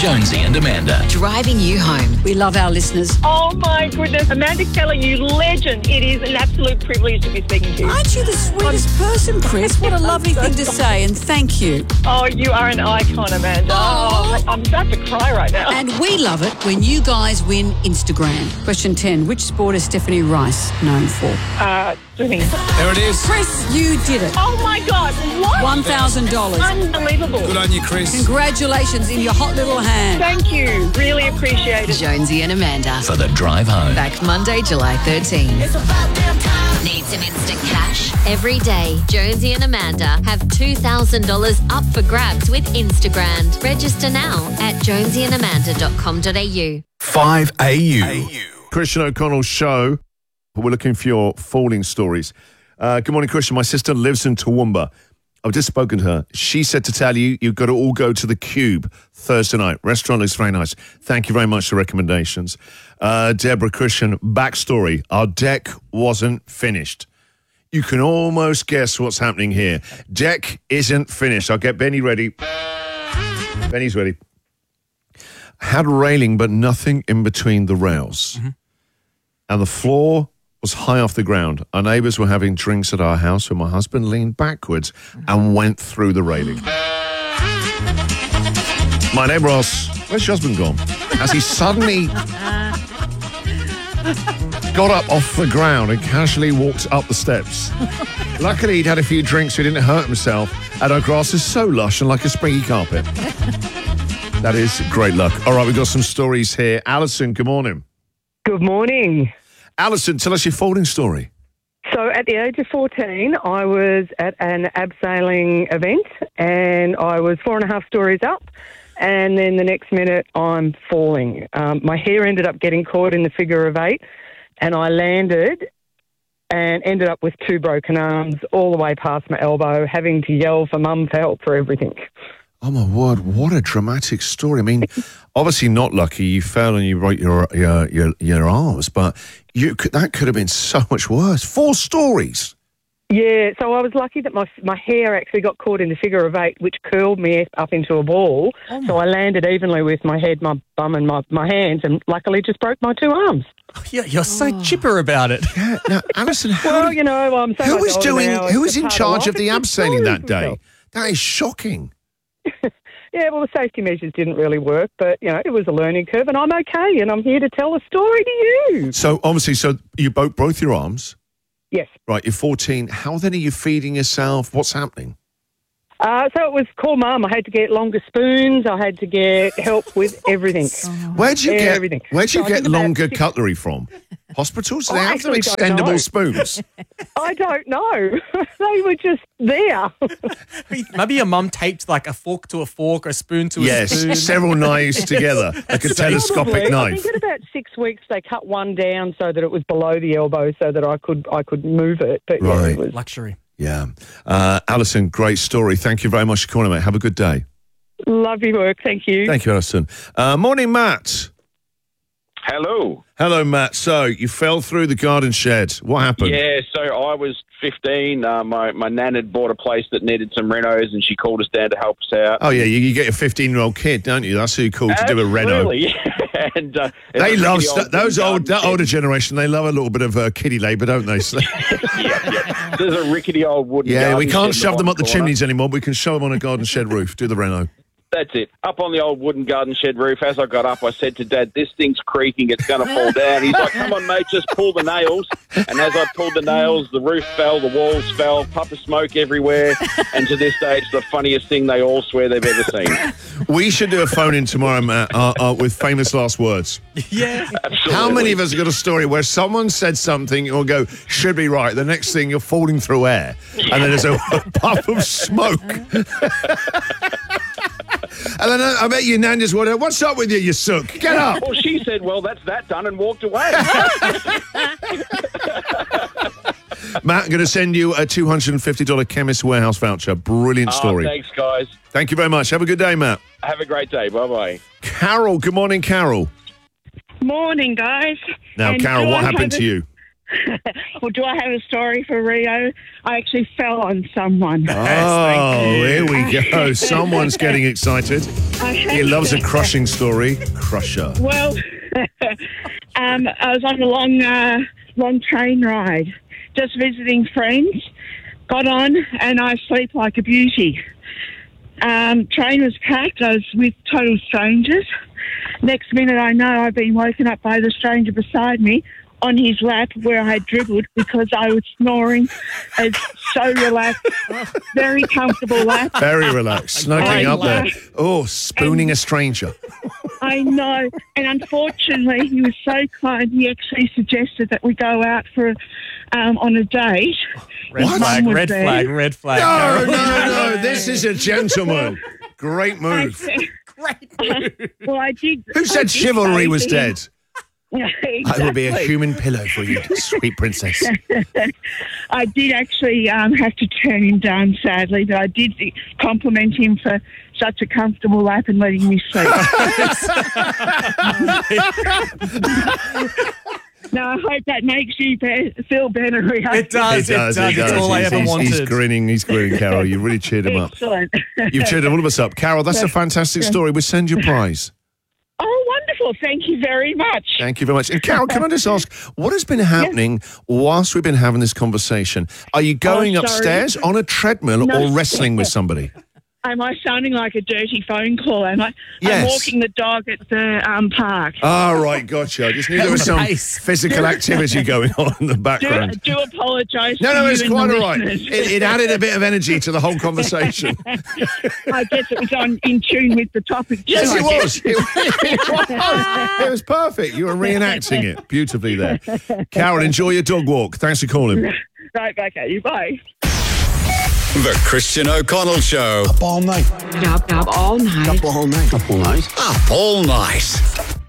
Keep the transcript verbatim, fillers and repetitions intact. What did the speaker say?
Jonesy and Amanda. Driving you home. We love our listeners. Oh my goodness, Amanda Keller, you legend. It is an absolute privilege to be speaking to you. Aren't you the sweetest person, Chris? What a lovely thing to say, and thank you. Oh, you are an icon, Amanda. Oh, I'm about to cry right now. And we love it when you guys win Instagram. Question ten. Which sport is Stephanie Rice known for? Uh, swimming. There it is. Chris, you did it. Oh my God, what? one thousand dollars. Unbelievable. Good on you, Chris. Congratulations in your hot little hand. Thank you. Really appreciate it. Jonesy and Amanda. For the drive home. Back Monday, July thirteenth. Need some instant cash? Every day, Jonesy and Amanda have two thousand dollars up for grabs with Instagram. Register now at jonesy and amanda dot com dot a u. five A U. Christian O'Connell's show. We're looking for your falling stories. Uh, good morning, Christian. My sister lives in Toowoomba. I've just spoken to her. She said to tell you, you've got to all go to the Cube Thursday night. Restaurant looks very nice. Thank you very much for recommendations. Uh, Deborah, Christian, backstory. Our deck wasn't finished. You can almost guess what's happening here. Deck isn't finished. I'll get Benny ready. Benny's ready. Had a railing, but nothing in between the rails. Mm-hmm. And the floor was high off the ground. Our neighbours were having drinks at our house when my husband leaned backwards and went through the railing. My neighbour asked, where's your husband gone? As he suddenly got up off the ground and casually walked up the steps. Luckily, he'd had a few drinks so he didn't hurt himself, and our grass is so lush and like a springy carpet. That is great luck. All right, we've got some stories here. Alison, good morning. Good morning. Alison, tell us your falling story. So at the age of fourteen, I was at an abseiling event and I was four and a half stories up. And then the next minute, I'm falling. Um, my hair ended up getting caught in the figure of eight and I landed and ended up with two broken arms all the way past my elbow, having to yell for mum for help for everything. Oh, my word, what a dramatic story. I mean, obviously not lucky. You fell and you broke your your your, your arms, but you could, that could have been so much worse. Four stories. Yeah, so I was lucky that my my hair actually got caught in the figure of eight, which curled me up into a ball. Oh so I landed evenly with my head, my bum and my, my hands, and luckily just broke my two arms. Yeah, you're so oh. chipper about it. Yeah. Now, Alison, how well, did, you know, I'm so who much was older doing? now, Who was in part charge of, of the life. abseiling that day? Myself. That is shocking. Yeah, well, the safety measures didn't really work, but, you know, it was a learning curve, and I'm okay, and I'm here to tell a story to you. So, obviously, so you both, both your arms. Yes. Right, you're fourteen. How then are you feeding yourself? What's happening? Uh, so it was call mum. I had to get longer spoons. I had to get help with everything. Where'd you get, everything. where'd you So get longer six... cutlery from? Hospitals? They I have them actually don't know. extendable spoons. I don't know. They were just there. Maybe your mum taped like a fork to a fork, a spoon to a yes, spoon. Yes, several knives together, like a telescopic Probably. knife. I think at about six weeks they cut one down so that it was below the elbow so that I could I could move it. But right. yeah, it was... Luxury. Yeah. Uh, Alison, great story. Thank you very much for calling, mate. Have a good day. Love your work. Thank you. Thank you, Alison. Uh, morning, Matt. Hello. Hello, Matt. So, you fell through the garden shed. What happened? Yeah, so I was fifteen. Uh, my, my nan had bought a place that needed some renos, and she called us down to help us out. Oh, yeah, you, you get a fifteen-year-old kid, don't you? That's who you call to do a reno. Absolutely. and, uh, they love st- those old, that older generation. They love a little bit of uh, kiddie labour, don't they? yeah, yeah. There's a rickety old wooden Yeah, we can't shed shove them up the corner. chimneys anymore. We can shove them on a garden shed roof. Do the reno. That's it. Up on the old wooden garden shed roof, as I got up, I said to Dad, this thing's creaking, it's going to fall down. He's like, come on, mate, just pull the nails. And as I pulled the nails, the roof fell, the walls fell, puff of smoke everywhere. And to this day, it's the funniest thing they all swear they've ever seen. We should do a phone-in tomorrow, Matt, uh, uh, with famous last words. Yeah. Absolutely. How many of us have got a story where someone said something, you'll go, should be right, the next thing you're falling through air, and then there's a, a puff of smoke. And then I, I bet your nan just went, what's up with you, you sook? Get up. Well, she said, well, that's that done, and walked away. Matt, I'm going to send you a two hundred fifty dollars Chemist Warehouse voucher. Brilliant story. Oh, thanks, guys. Thank you very much. Have a good day, Matt. Have a great day. Bye-bye. Carol, good morning, Carol. Morning, guys. Now, And Carol, do what I happened have to a- you? Well, do I have a story for Rio? I actually fell on someone. Oh, here we go. Someone's getting excited. He loves a crushing story. Crusher. Well, um, I was on a long, uh, long train ride, just visiting friends. Got on, and I sleep like a beauty. Um, train was packed. I was with total strangers. Next minute, I know I've been woken up by the stranger beside me on his lap where I had dribbled because I was snoring. It's so relaxed, very comfortable lap. Very relaxed, snuggling up there. Oh, spooning a stranger. I know. And unfortunately, he was so kind, he actually suggested that we go out for um, on a date. Red His flag, mum was red there. flag, red flag. No, no, Carol. no. This is a gentleman. Great move. Well, I did. Who I said did chivalry say was to him- dead? Yeah, I will be a exactly. human pillow for you, sweet princess. I did actually um, have to turn him down, sadly, but I did compliment him for such a comfortable lap and letting me sleep. No, I hope that makes you be- feel better, Rio. It does, it does. It's all I He's- ever he's, wanted. He's grinning, he's grinning, Carol. You really cheered him up. Excellent. You've cheered all of us up. Carol, that's a fantastic story. We'll send you a prize. Oh, wonderful. Thank you very much. Thank you very much. And Carol, can I just ask, what has been happening whilst we've been having this conversation? Are you going Oh, sorry. upstairs on a treadmill No. or wrestling with somebody? Am I sounding like a dirty phone call? Am I? Yes. I'm walking the dog at the um, park. Ah, right, gotcha. I just knew there was some Nice. physical activity going on in the Do, background. do apologise. No, to no, you it's and quite the all right. listeners. It, it added a bit of energy to the whole conversation. I guess it was on in tune with the topic. too, Yes, I it guess. was. It, it was. It was perfect. You were reenacting it beautifully there. Carol, enjoy your dog walk. Thanks for calling. Right, okay, bye. The Christian O'Connell Show. Up all night. Up, up all night. Up all night.